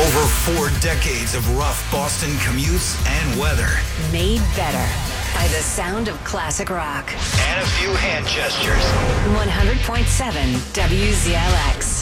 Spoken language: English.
Over 4 decades of rough Boston commutes and weather. Made better by the sound of classic rock. And a few hand gestures. 100.7 WZLX.